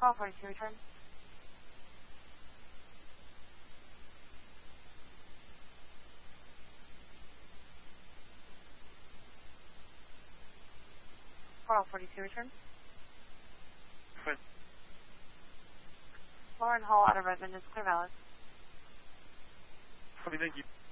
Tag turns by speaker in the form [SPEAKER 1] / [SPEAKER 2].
[SPEAKER 1] Call 42 return. Call 42 return. Lauren Hall, out of Redmond, is clear valid.
[SPEAKER 2] Okay, thank you.